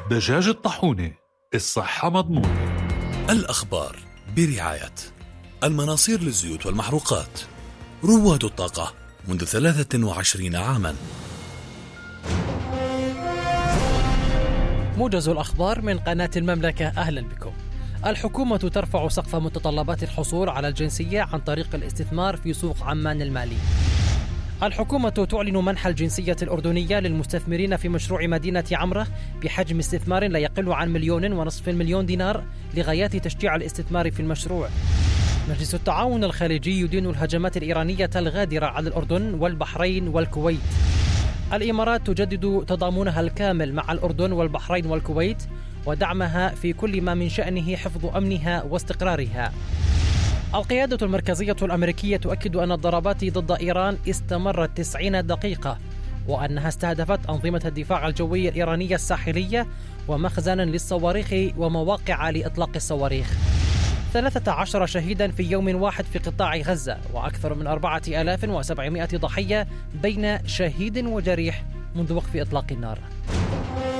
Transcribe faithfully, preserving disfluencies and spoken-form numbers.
دجاج الطاحونة، الصحة مضمونة. الأخبار برعاية المناصير للزيوت والمحروقات، رواد الطاقة منذ ثلاثة وعشرين عاما. موجز الأخبار من قناة المملكة، أهلا بكم. الحكومة ترفع سقف متطلبات الحصول على الجنسية عن طريق الاستثمار في سوق عمان المالي. الحكومة تعلن منح الجنسية الأردنية للمستثمرين في مشروع مدينة عمرة بحجم استثمار لا يقل عن مليون ونصف مليون دينار لغايات تشجيع الاستثمار في المشروع. مجلس التعاون الخليجي يدين الهجمات الإيرانية الغادرة على الأردن والبحرين والكويت. الإمارات تجدد تضامنها الكامل مع الأردن والبحرين والكويت ودعمها في كل ما من شأنه حفظ أمنها واستقرارها. القيادة المركزية الأمريكية تؤكد أن الضربات ضد إيران استمرت تسعين دقيقة وأنها استهدفت أنظمة الدفاع الجوي الإيرانية الساحلية ومخزنا للصواريخ ومواقع لإطلاق الصواريخ. ثلاثة عشر شهيدا في يوم واحد في قطاع غزة وأكثر من أربعة آلاف وسبعمائة ضحية بين شهيد وجريح منذ وقف إطلاق النار.